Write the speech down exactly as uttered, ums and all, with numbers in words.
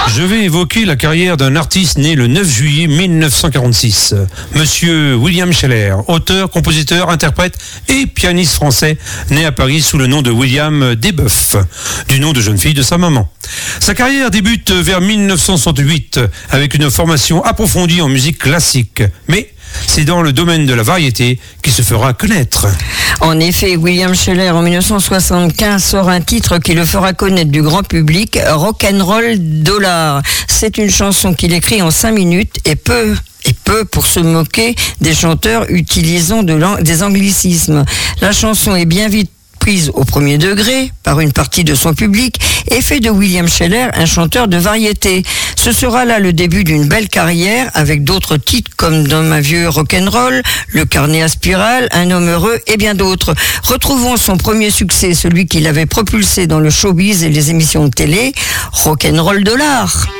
Je vais évoquer la carrière d'un artiste né le neuf juillet mille neuf cent quarante-six. Monsieur William Scheller, auteur, compositeur, interprète et pianiste français, né à Paris sous le nom de William Desboeuf, du nom de jeune fille de sa maman. Sa carrière débute vers mille neuf cent soixante-huit avec une formation approfondie en musique classique. Mais c'est dans le domaine de la variété qu'il se fera connaître. En effet, William Scheller, en mille neuf cent soixante-quinze, sort un titre qui le fera connaître du grand public, Rock'n'Roll Dollar. C'est une chanson qu'il écrit en cinq minutes et peu... et peu pour se moquer des chanteurs utilisant de l'ang- des anglicismes. La chanson est bien vite prise au premier degré par une partie de son public et fait de William Scheller un chanteur de variété. Ce sera là le début d'une belle carrière avec d'autres titres comme Dans ma vieux rock'n'roll, Le carnet à spirale, Un homme heureux et bien d'autres. Retrouvons son premier succès, celui qui l'avait propulsé dans le showbiz et les émissions de télé, Rock'n'Roll Dollar.